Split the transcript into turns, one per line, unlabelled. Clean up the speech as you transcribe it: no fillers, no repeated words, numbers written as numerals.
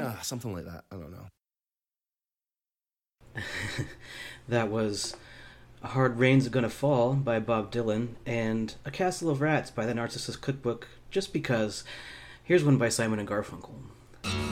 Yeah, something like that. I don't know.
That was A Hard Rain's Gonna Fall by Bob Dylan and A Castle of Rats by the Narcissus Cookbook, just because. Here's one by Simon and Garfunkel.